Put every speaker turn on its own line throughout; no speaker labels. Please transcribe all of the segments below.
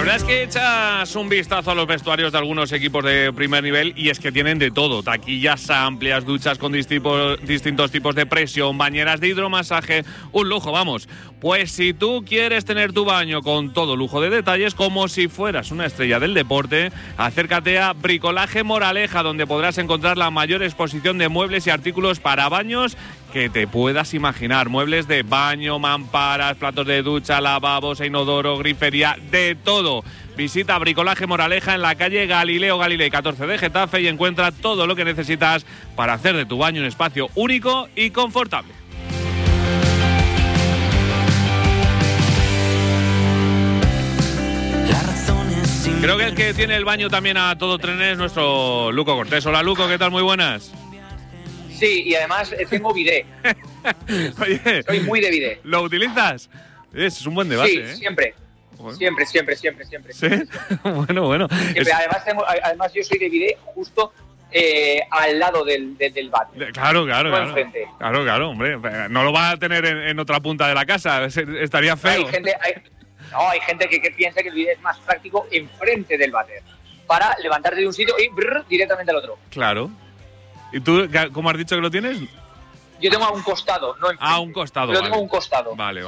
verdad es que echas un vistazo a los vestuarios de algunos equipos de primer nivel y es que tienen de todo. Taquillas amplias, duchas con distintos tipos de presión, bañeras de hidromasaje, un lujo, vamos. Pues si tú quieres tener tu baño con todo lujo de detalles, como si fueras una estrella del deporte, acércate a Bricolaje Moraleja, donde podrás encontrar la mayor exposición de muebles y artículos para baños que te puedas imaginar. Muebles de baño, mamparas, platos de ducha, lavabos, inodoro, grifería, de todo. Visita Bricolaje Moraleja en la calle Galileo Galilei 14 de Getafe y encuentra todo lo que necesitas para hacer de tu baño un espacio único y confortable. Creo que el que tiene el baño también a todo tren es nuestro Luco Cortés. Hola Luco, ¿qué tal? Muy buenas.
Sí, y además tengo bidet.
Oye,
soy muy de bidet.
¿Lo utilizas? Es un buen debate,
sí,
¿eh?
Siempre. Bueno. Siempre.
¿Sí? Bueno.
Siempre. Además yo soy de bidet justo al lado del váter.
Claro.
No enfrente.
Claro, hombre. No lo va a tener en otra punta de la casa. Estaría feo.
Hay gente que piensa que el bidet es más práctico enfrente del váter para levantarte de un sitio y directamente al otro.
Claro. ¿Y tú, cómo has dicho que lo tienes?
Yo tengo a un costado, no enfrente.
A un costado,
Pero tengo a un costado.
Vale.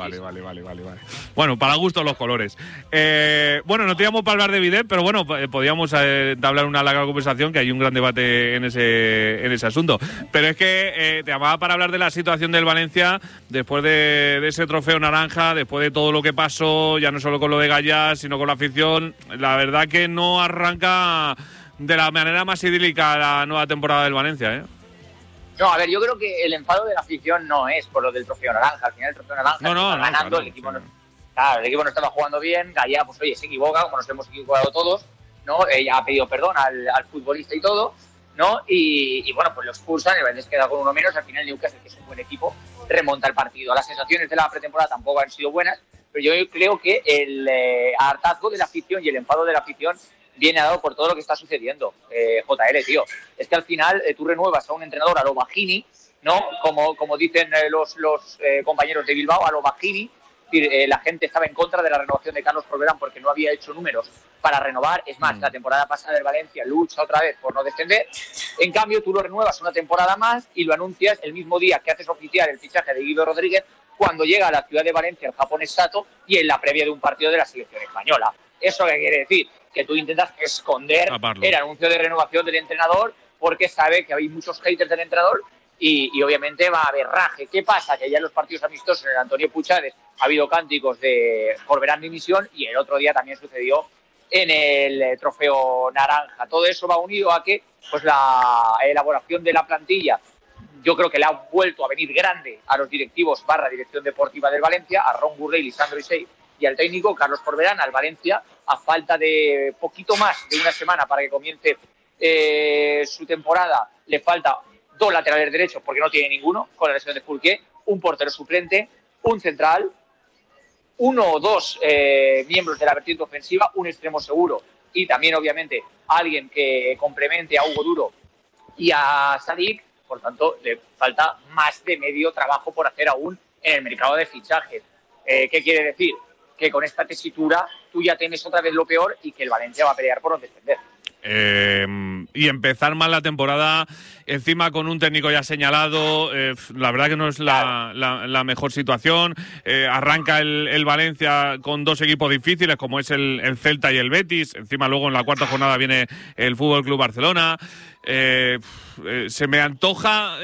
Bueno, para gusto los colores. Bueno, no te llamo para hablar de bidet, pero bueno, podríamos hablar una larga conversación, que hay un gran debate en ese asunto. Pero es que te llamaba para hablar de la situación del Valencia después de ese trofeo naranja, después de todo lo que pasó, ya no solo con lo de Gallas, sino con la afición. La verdad que no arranca de la manera más idílica la nueva temporada del Valencia, ¿eh?
No, a ver, yo creo que el enfado de la afición no es por lo del trofeo naranja. Al final el trofeo naranja ganando, claro, el equipo sí. El equipo no estaba jugando bien, Gallá, pues oye, se equivoca, como nos hemos equivocado todos, ¿no? Ella ha pedido perdón al futbolista y todo, ¿no? Y bueno, pues lo expulsan, el Valencia queda con uno menos, al final Newcastle, que es un buen equipo, remonta el partido. Las sensaciones de la pretemporada tampoco han sido buenas, pero yo creo que el hartazgo de la afición y el enfado de la afición viene dado por todo lo que está sucediendo, JL, tío. Es que al final tú renuevas a un entrenador a lo Bajini, ¿no? Como dicen los compañeros de Bilbao, a lo Bajini. La gente estaba en contra de la renovación de Carlos Corberán porque no había hecho números para renovar. Es más, la temporada pasada del Valencia lucha otra vez por no descender. En cambio, tú lo renuevas una temporada más y lo anuncias el mismo día que haces oficial el fichaje de Guido Rodríguez, cuando llega a la ciudad de Valencia el japonés Sato y en la previa de un partido de la selección española. ¿Eso qué quiere decir? Que tú intentas esconder el anuncio de renovación del entrenador porque sabe que hay muchos haters del entrenador y obviamente va a haber raje. ¿Qué pasa? Que ya en los partidos amistosos en el Antonio Puchades ha habido cánticos de Corberán dimisión y el otro día también sucedió en el trofeo naranja. Todo eso va unido a que pues la elaboración de la plantilla, yo creo que le ha vuelto a venir grande a los directivos / dirección deportiva del Valencia, a Ron Gurley, Lisandro Isey y al técnico Carlos Corberán, al Valencia, a falta de poquito más de una semana para que comience su temporada. Le falta 2 laterales derechos porque no tiene ninguno, con la lesión de Fourquier, un portero suplente, un central, 1 o 2 miembros de la vertiente ofensiva, un extremo seguro y también obviamente alguien que complemente a Hugo Duro y a Sadik. Por tanto, le falta más de medio trabajo por hacer aún en el mercado de fichajes. ¿Qué quiere decir? Que con esta tesitura tú ya tienes otra vez lo peor y que el Valencia va a pelear por no descender.
Y empezar mal la temporada, encima con un técnico ya señalado, la verdad que no es la mejor situación. Arranca el Valencia con 2 equipos difíciles, como es el Celta y el Betis. Encima luego en la cuarta jornada viene el Fútbol Club Barcelona. Se me antoja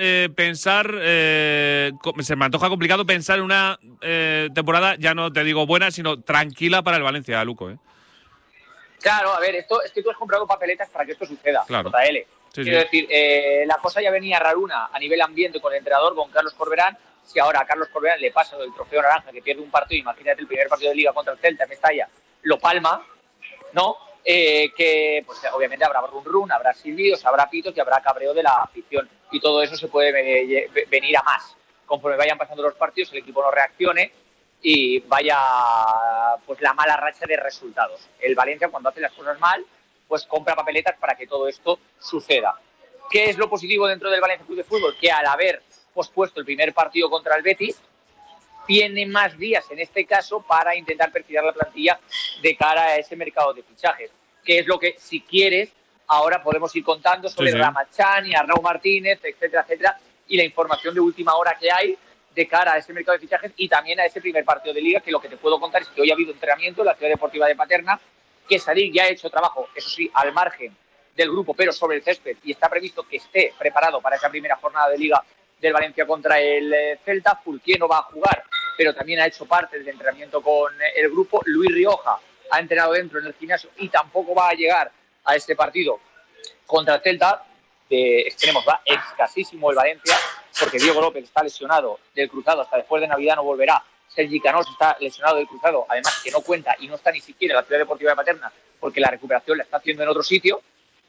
se me antoja complicado pensar en una temporada, ya no te digo buena, sino tranquila para el Valencia, Luco,
Claro, a ver, es que tú has comprado papeletas para que esto suceda,
claro.
JL.
Sí,
Quiero decir, la cosa ya venía raruna a nivel ambiente con el entrenador, con Carlos Corberán. Si ahora a Carlos Corberán le pasa del trofeo naranja, que pierde un partido, imagínate el primer partido de Liga contra el Celta en Mestalla, lo palma, ¿no? Que pues obviamente habrá run, habrá silbidos, habrá pitos y habrá cabreo de la afición. Y todo eso se puede venir a más. Conforme vayan pasando los partidos, el equipo no reaccione y vaya pues la mala racha de resultados. El Valencia, cuando hace las cosas mal, pues compra papeletas para que todo esto suceda. ¿Qué es lo positivo dentro del Valencia Club de Fútbol? Que al haber pospuesto el primer partido contra el Betis, tiene más días en este caso para intentar perfilar la plantilla de cara a ese mercado de fichajes, que es lo que, si quieres, ahora podemos ir contando sobre Ramachani, Arnau Martínez, etcétera, etcétera, y la información de última hora que hay de cara a ese mercado de fichajes y también a ese primer partido de Liga, que lo que te puedo contar es que hoy ha habido entrenamiento en la Ciudad Deportiva de Paterna, que Sadik ya ha hecho trabajo, eso sí, al margen del grupo, pero sobre el césped, y está previsto que esté preparado para esa primera jornada de Liga del Valencia contra el Celta. Fulquier no va a jugar, pero también ha hecho parte del entrenamiento con el grupo. Luis Rioja ha entrenado dentro en el gimnasio y tampoco va a llegar a este partido contra el Celta. Esperemos, va escasísimo el Valencia, porque Diego López está lesionado del cruzado, hasta después de Navidad no volverá. Sergi Canós está lesionado del cruzado, además que no cuenta y no está ni siquiera en la Ciudad Deportiva de Paterna, porque la recuperación la está haciendo en otro sitio.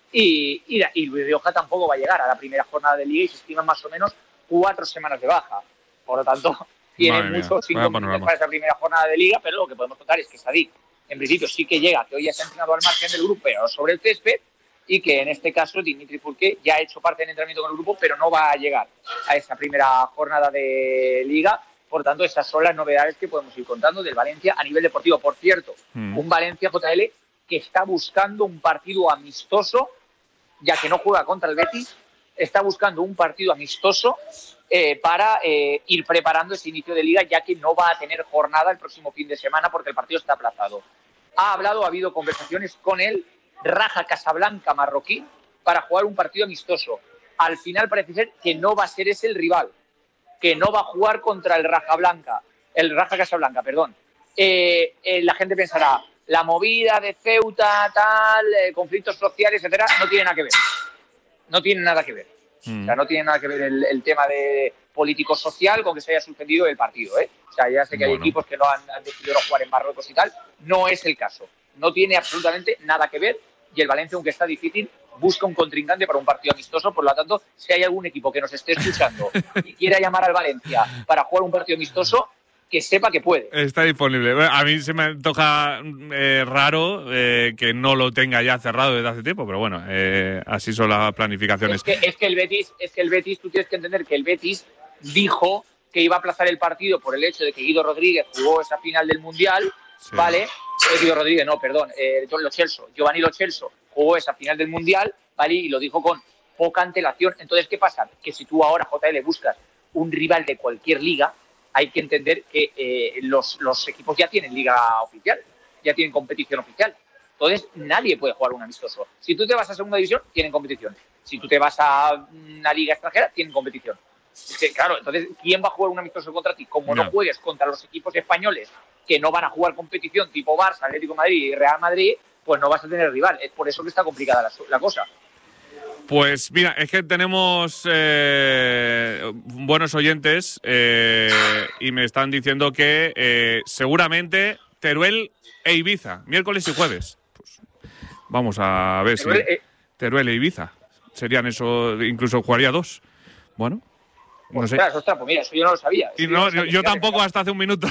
Y Luis Rioja tampoco va a llegar a la primera jornada de Liga y se estiman más o menos 4 semanas de baja. Por lo tanto, tiene muchos inconvenientes para esa primera jornada de Liga, pero lo que podemos contar es que Sadik, en principio, sí que llega, que hoy ya se ha entrenado al margen del grupo, pero sobre el césped, y que en este caso Dimitri Fulquier ya ha hecho parte del entrenamiento con el grupo, pero no va a llegar a esa primera jornada de Liga. Por tanto, esas son las novedades que podemos ir contando del Valencia a nivel deportivo. Por cierto, un Valencia, JL, que está buscando un partido amistoso, ya que no juega contra el Betis, está buscando un partido amistoso para ir preparando ese inicio de Liga, ya que no va a tener jornada el próximo fin de semana porque el partido está aplazado. Ha habido conversaciones con el Raja Casablanca marroquí para jugar un partido amistoso. Al final parece ser que no va a ser ese el rival, que no va a jugar contra el Raja Casablanca, perdón. La gente pensará, la movida de Ceuta, conflictos sociales, etcétera, no tiene nada que ver. No tiene nada que ver. O sea, no tiene nada que ver el tema de político-social con que se haya suspendido el partido, ¿eh? O sea, ya sé que hay equipos que no han decidido no jugar en Marruecos y tal. No es el caso. No tiene absolutamente nada que ver. Y el Valencia, aunque está difícil, busca un contrincante para un partido amistoso. Por lo tanto, si hay algún equipo que nos esté escuchando y quiera llamar al Valencia para jugar un partido amistoso, que sepa que puede. Está disponible.
A mí se me antoja raro que no lo tenga ya cerrado desde hace tiempo, pero bueno, así son las planificaciones.
Es que el Betis, tú tienes que entender que el Betis dijo que iba a aplazar el partido por el hecho de que Guido Rodríguez jugó esa final del Mundial, sí. ¿Vale? Guido Rodríguez, no, perdón, Giovanni Lo Celso jugó esa final del Mundial, ¿vale? Y lo dijo con poca antelación. Entonces, ¿qué pasa? Que si tú ahora, JL, buscas un rival de cualquier liga, hay que entender que los equipos ya tienen liga oficial, ya tienen competición oficial. Entonces, nadie puede jugar un amistoso. Si tú te vas a segunda división, tienen competición. Si tú te vas a una liga extranjera, tienen competición. Es que, claro, entonces, ¿quién va a jugar un amistoso contra ti? Como no juegues contra los equipos españoles que no van a jugar competición tipo Barça, Atlético de Madrid y Real Madrid, pues no vas a tener rival. Es por eso que está complicada la cosa.
Pues mira, es que tenemos buenos oyentes y me están diciendo que seguramente Teruel e Ibiza, miércoles y jueves. Pues vamos a ver Teruel e Ibiza serían eso, incluso jugaría 2. Bueno. No sé.
Ostras, pues mira, eso yo no lo sabía.
Y no, yo tampoco hasta hace un minuto.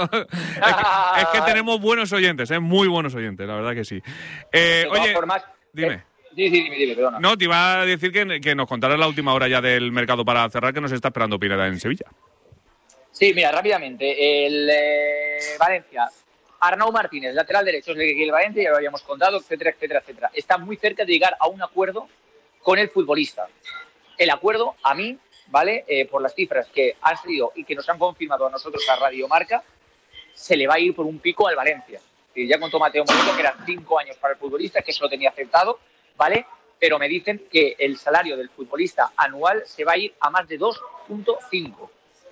es que tenemos buenos oyentes, muy buenos oyentes, la verdad que sí. Oye, dime.
Dime, perdona.
No, te iba a decir que nos contaras la última hora ya del mercado para cerrar, que nos está esperando Pineda en Sevilla.
Sí, mira, rápidamente. El Valencia, Arnau Martínez, lateral derecho, es el que quiere el Valencia, ya lo habíamos contado, etcétera, etcétera, etcétera. Está muy cerca de llegar a un acuerdo con el futbolista. El acuerdo, a mí, ¿vale? Por las cifras que han salido y que nos han confirmado a nosotros a Radio Marca, se le va a ir por un pico al Valencia. Ya contó Mateo Moreno que eran 5 años para el futbolista, que eso lo tenía aceptado, ¿vale? Pero me dicen que el salario del futbolista anual se va a ir a más de 2.5.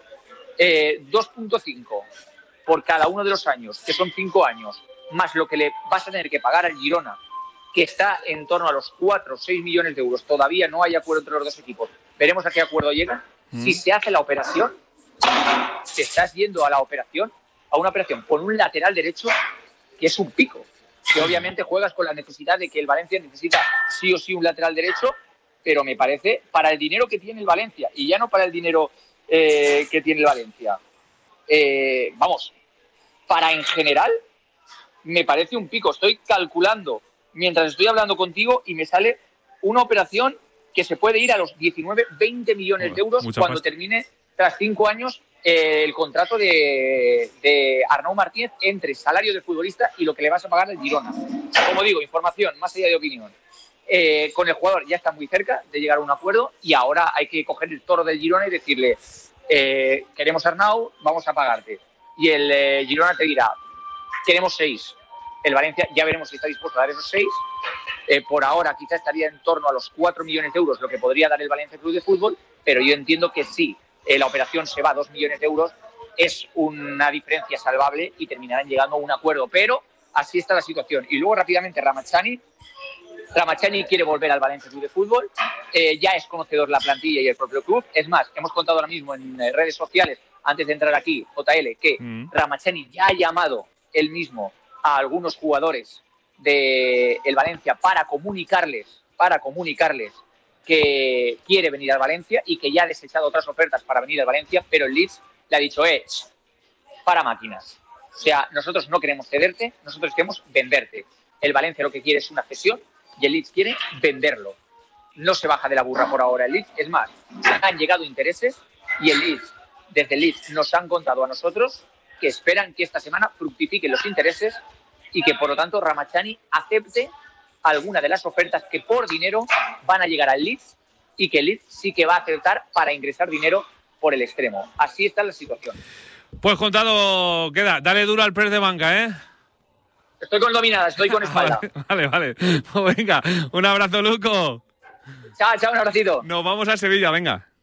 2.5 por cada uno de los años, que son 5 años, más lo que le vas a tener que pagar al Girona, que está en torno a los 4 o 6 millones de euros. Todavía no hay acuerdo entre los dos equipos. Veremos a qué acuerdo llegan. Si se hace la operación, te estás yendo a una operación con un lateral derecho que es un pico. Que obviamente juegas con la necesidad de que el Valencia necesita sí o sí un lateral derecho, pero me parece, para el dinero que tiene el Valencia, y ya no para el dinero que tiene el Valencia, para en general, me parece un pico. Estoy calculando mientras estoy hablando contigo y me sale una operación que se puede ir a los 19-20 millones de euros cuando termine, tras 5 años, el contrato de Arnau Martínez entre salario del futbolista y lo que le vas a pagar al Girona. Como digo, información más allá de opinión. Con el jugador ya está muy cerca de llegar a un acuerdo y ahora hay que coger el toro del Girona y decirle queremos a Arnau, vamos a pagarte. Y el Girona te dirá, queremos 6. El Valencia ya veremos si está dispuesto a dar esos 6. Por ahora quizá estaría en torno a los 4 millones de euros lo que podría dar el Valencia Club de Fútbol, pero yo entiendo que sí, la operación se va a 2 millones de euros, es una diferencia salvable y terminarán llegando a un acuerdo, pero así está la situación. Y luego rápidamente Ramazani quiere volver al Valencia Club de Fútbol, ya es conocedor la plantilla y el propio club, es más, hemos contado ahora mismo en redes sociales, antes de entrar aquí, JL, que Ramazani ya ha llamado él mismo a algunos jugadores del Valencia para comunicarles que quiere venir al Valencia y que ya ha desechado otras ofertas para venir al Valencia, pero el Leeds le ha dicho, para máquinas. O sea, nosotros no queremos cederte, nosotros queremos venderte. El Valencia lo que quiere es una cesión y el Leeds quiere venderlo. No se baja de la burra por ahora el Leeds. Es más, han llegado intereses y desde el Leeds nos han contado a nosotros que esperan que esta semana fructifiquen los intereses y que, por lo tanto, Ramazani acepte alguna de las ofertas que por dinero van a llegar al Leeds y que el Leeds sí que va a aceptar para ingresar dinero por el extremo. Así está la situación.
Pues contado queda. Dale duro al press de banca, ¿eh?
Estoy con dominada, estoy con espalda.
Vale. Pues venga, un abrazo, Luco.
Chao, un abracito.
Nos vamos a Sevilla, venga.